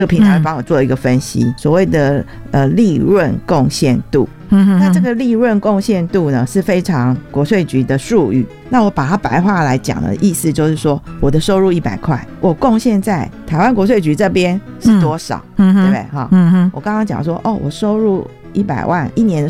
这个平台会帮我做一个分析，所谓的利润贡献度。那这个利润贡献度呢是非常国税局的术语，那我把它白话来讲的意思就是说，我的收入100块，我贡献在台湾国税局这边是多少，对不对？我刚刚讲说我收入100万，一年的